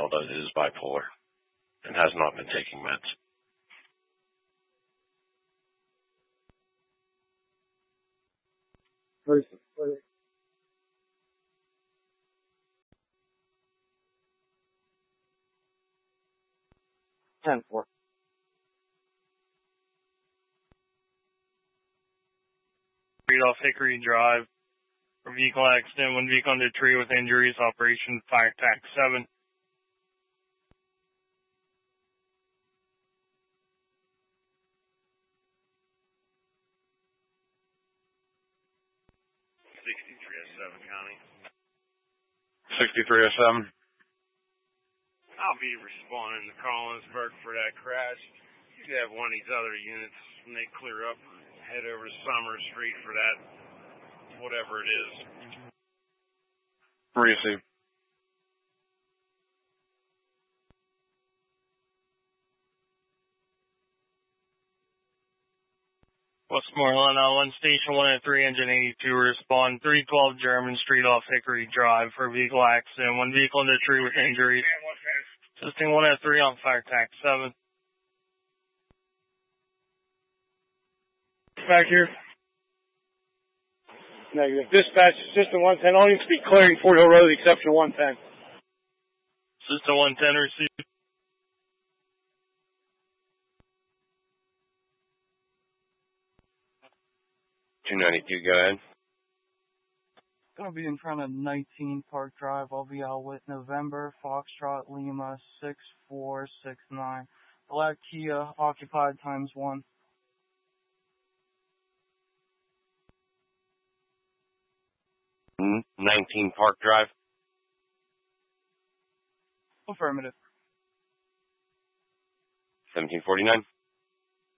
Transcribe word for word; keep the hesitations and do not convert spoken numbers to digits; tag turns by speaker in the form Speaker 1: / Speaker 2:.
Speaker 1: female that is bipolar and has not been taking meds.
Speaker 2: First, first. ten four.
Speaker 3: Street off Hickory Drive. For vehicle accident, one vehicle under tree with injuries, Operation Fire Tac seven.
Speaker 1: sixty-three oh seven, County.
Speaker 4: sixty-three oh seven.
Speaker 3: I'll be responding to Collinsburg for that crash. You could have one of these other units, when they clear up, head over to Summer Street for that, whatever it is.
Speaker 4: Receive.
Speaker 3: Westmoreland, uh, one station one oh three, engine eighty-two, respond three twelve German Street off Hickory Drive for a vehicle accident. One vehicle in the tree with injuries. Assisting one oh three on Fire Tac seven.
Speaker 2: Back here. Negative. Dispatch, System one ten. All needs to be clearing Fort Hill Road, exception one ten.
Speaker 3: System one ten received.
Speaker 1: two ninety-two, go ahead.
Speaker 5: Gonna be in front of nineteen Park Drive. I'll be out with November, Foxtrot, Lima, six four six nine. Black Kia, occupied times one.
Speaker 1: nineteen Park Drive.
Speaker 5: Affirmative.
Speaker 1: seventeen forty-nine.